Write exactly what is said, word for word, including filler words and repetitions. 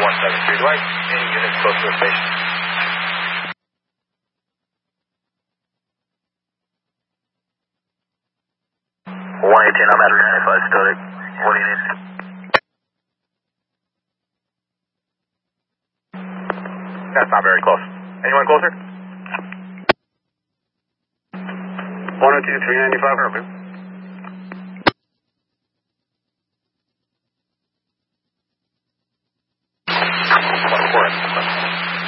one seven three. Do I have any units close to the station? one eighteen, I'm at three ninety-five static. What do you need? That's not very close. Anyone closer? one oh two, three ninety-five, over.